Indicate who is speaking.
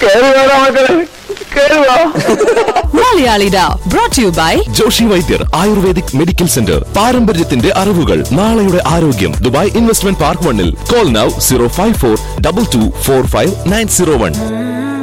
Speaker 1: മലയാളിഡ brought to you by
Speaker 2: Joshi Vaidyar ayurvedic medical centre. പാരമ്പര്യത്തിന്റെ അറിവുകൾ, നാളെയുടെ ആരോഗ്യം. Dubai investment park 1. Call now 05422459901.